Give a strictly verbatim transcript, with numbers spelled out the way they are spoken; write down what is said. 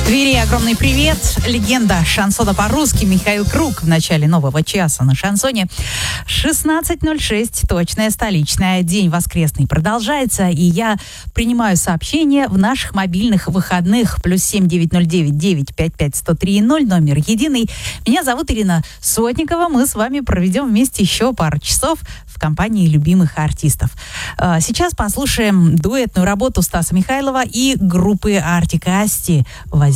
Твери огромный привет. Легенда шансона по-русски Михаил Круг в начале нового часа на шансоне. шестнадцать ноль шесть, точная столичная. День воскресный продолжается, и я принимаю сообщения в наших мобильных выходных. Плюс семь девять ноль девять девять пять пять сто три ноль, номер единый. Меня зовут Ирина Сотникова. Мы с вами проведем вместе еще пару часов в компании любимых артистов. Сейчас послушаем дуэтную работу Стаса Михайлова и группы Артик и Асти.